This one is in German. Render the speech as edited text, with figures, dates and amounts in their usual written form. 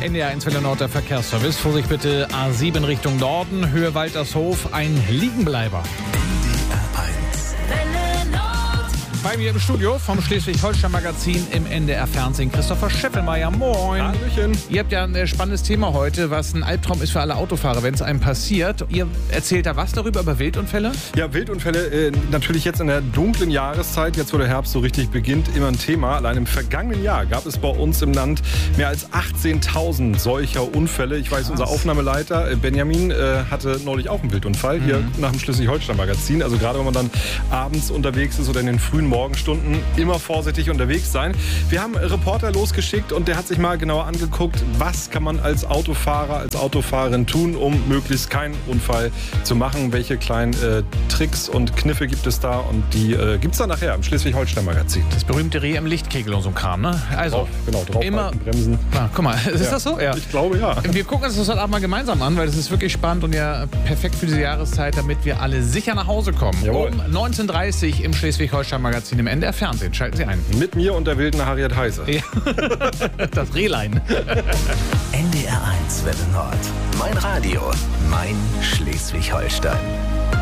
NDR1 Welle Nord, der Verkehrsservice. Vorsicht bitte, A7 Richtung Norden, Höhe Waltershof, ein Liegenbleiber. Bei mir im Studio vom Schleswig-Holstein-Magazin im NDR-Fernsehen Christopher Scheffelmeier. Moin. Hallöchen. Ihr habt ja ein spannendes Thema heute, was ein Albtraum ist für alle Autofahrer, wenn es einem passiert. Ihr erzählt da was darüber, über Wildunfälle? Ja, Wildunfälle, natürlich jetzt in der dunklen Jahreszeit, jetzt wo der Herbst so richtig beginnt, immer ein Thema. Allein im vergangenen Jahr gab es bei uns im Land mehr als 18.000 solcher Unfälle. Ich weiß, unser Aufnahmeleiter Benjamin hatte neulich auch einen Wildunfall hier nach dem Schleswig-Holstein-Magazin. Also gerade wenn man dann abends unterwegs ist oder in den frühen Morgenstunden, immer vorsichtig unterwegs sein. Wir haben einen Reporter losgeschickt und der hat sich mal genauer angeguckt, was kann man als Autofahrer, als Autofahrerin tun, um möglichst keinen Unfall zu machen. Welche kleinen Tricks und Kniffe gibt es da und die gibt es dann nachher im Schleswig-Holstein-Magazin. Das berühmte Reh im Lichtkegel und so ein Kram, ne? Also drauf immer bremsen. Ah, guck mal, ist das so? Ja. Ich glaube, ja. Wir gucken uns das heute Abend mal gemeinsam an, weil das ist wirklich spannend und ja perfekt für diese Jahreszeit, damit wir alle sicher nach Hause kommen. Jawohl. Um 19.30 Uhr im Schleswig-Holstein-Magazin im NDR-Fernsehen. Schalten Sie ein. Mit mir und der wilden Harriet Heise. Ja. Das Rehlein. NDR1 Welle Nord. Mein Radio, mein Schleswig-Holstein.